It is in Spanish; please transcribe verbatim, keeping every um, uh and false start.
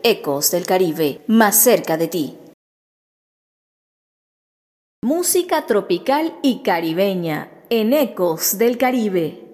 Ecos del Caribe, más cerca de ti. Música tropical y caribeña en Ecos del Caribe.